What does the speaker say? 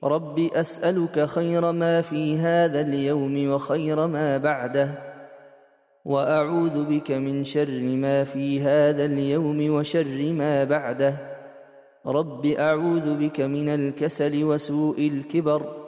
رب أسألك خير ما في هذا اليوم وخير ما بعده، وأعوذ بك من شر ما في هذا اليوم وشر ما بعده. رب أعوذ بك من الكسل وسوء الكبر،